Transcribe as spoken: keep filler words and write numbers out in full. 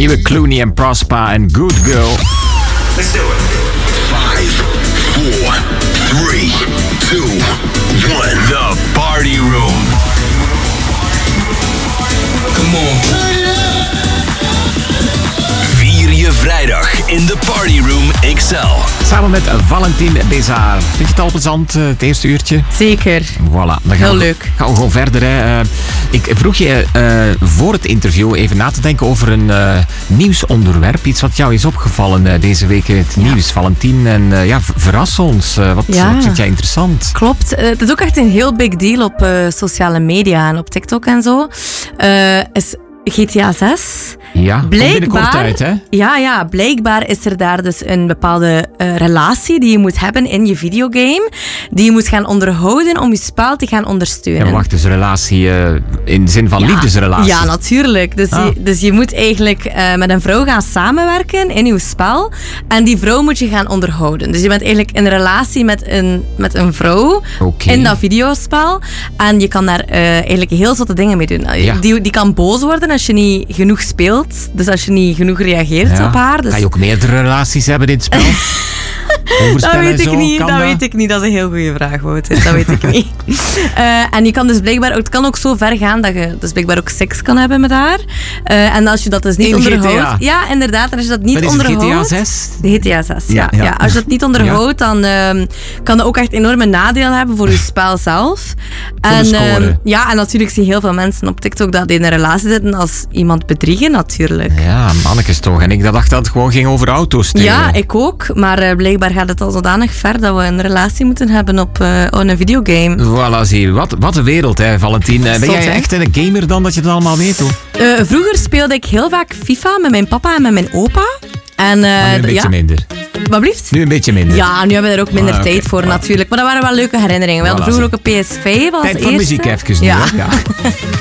nieuwe Clooney en Prosper en Good Girl. Let's do it. Five, four, three, two, one. The Party Room. Come on. Vier je vrijdag in de Party Room X L. Samen met Valentin Bézard. Vind je het al plezant, uh, het eerste uurtje? Zeker. Voilà. Dan gaan Heel we, leuk. Gaan we gewoon verder. Hè. Uh, ik vroeg je uh, voor het interview even na te denken over een uh, nieuwsonderwerp. Iets wat jou is opgevallen uh, deze week in het ja. nieuws, Valentin. En uh, ja, verras ons. Uh, wat, ja. wat vind jij interessant? Klopt. Uh, het is ook echt een heel big deal op uh, sociale media en op TikTok en zo. Uh, is G T A zes. Ja, komt binnenkort Blijkbaar, uit, hè? Ja, ja, blijkbaar is er daar dus een bepaalde uh, relatie die je moet hebben in je videogame. Die je moet gaan onderhouden om je spel te gaan ondersteunen. Ja, wacht, dus relatie uh, in de zin van ja, liefdesrelatie? Ja, natuurlijk. Dus, ah. je, dus je moet eigenlijk uh, met een vrouw gaan samenwerken in je spel. En die vrouw moet je gaan onderhouden. Dus je bent eigenlijk in een relatie met een, met een vrouw okay. in dat videospel. En je kan daar uh, eigenlijk heel zotte dingen mee doen. Ja. Die, die kan boos worden als je niet genoeg speelt. Dus als je niet genoeg reageert ja. op haar. Dus... Kan je ook meerdere relaties hebben in het spel? Dat weet ik zo, niet, dat, dat weet ik niet. Dat is een heel goede vraag, Wouter. Dat weet ik niet. Uh, en je kan dus blijkbaar ook, het kan ook zo ver gaan dat je dus blijkbaar ook seks kan hebben met haar. Uh, en als je dat dus niet in onderhoudt... G T A. Ja, inderdaad. En als je dat niet maar is onderhoudt... G T A zes? De G T A zes, ja. Ja, ja. ja. Als je dat niet onderhoudt, ja. dan uh, kan dat ook echt enorme nadelen hebben voor je spel zelf. En, uh, ja, en natuurlijk zie je heel veel mensen op TikTok dat die in een relatie zitten als iemand bedriegen, natuurlijk. Ja, mannetjes toch. En ik dacht dat het gewoon ging over auto's. Tegen. Ja, ik ook. Maar uh, blijkbaar gaat het al zodanig ver dat we een relatie moeten hebben op, uh, op een videogame. Voilà, zie je. Wat, wat een wereld, hè, Valentin. Uh, ben Zot, jij hè? echt een gamer dan, dat je het allemaal weet, hoor? Uh, vroeger speelde ik heel vaak FIFA met mijn papa en met mijn opa. En, uh, maar nu een beetje ja. minder. Wat blieft? Nu een beetje minder. Ja, nu hebben we er ook minder ah, okay. tijd voor, voilà. natuurlijk. Maar dat waren wel leuke herinneringen. We Voilà, hadden vroeger ook een P S vijf als Tijd voor eerste. muziek even nu, ja. hè? Ja.